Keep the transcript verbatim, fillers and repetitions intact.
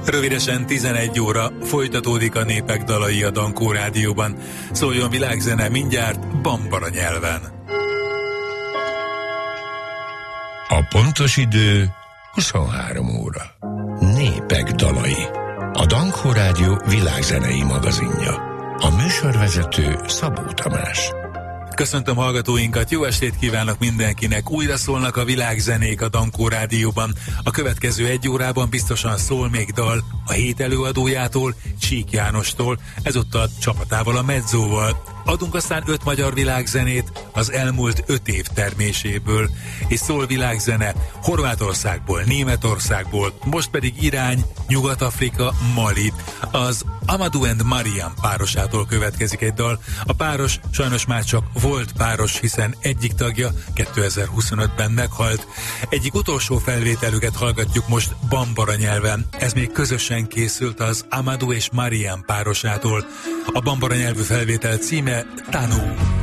Rövidesen tizenegy óra folytatódik a Népek dalai a Dankó Rádióban. Szóljon világzene mindjárt bambara nyelven. A pontos idő huszonhárom óra. Népek dalai. A Dankó Rádió világzenei magazinja. A műsorvezető Szabó Tamás. Köszöntöm hallgatóinkat, jó estét kívánok mindenkinek. Újra szólnak a világzenék a Dankó Rádióban. A következő egy órában biztosan szól még dal a hét előadójától, Csík Jánostól, ezúttal csapatával, a Medzóval. Adunk aztán öt magyar világzenét az elmúlt öt év terméséből, és szól világzene Horvátországból, Németországból, most pedig irány Nyugat-Afrika, Mali. Az Amadou and Mariam párosától következik egy dal. A páros sajnos már csak volt páros, hiszen egyik tagja kétezer-huszonötben meghalt. Egyik utolsó felvételüket hallgatjuk most bambara nyelven. Ez még közösen készült az Amadou és Mariam párosától. A bambara nyelvű felvétel címe Tanu.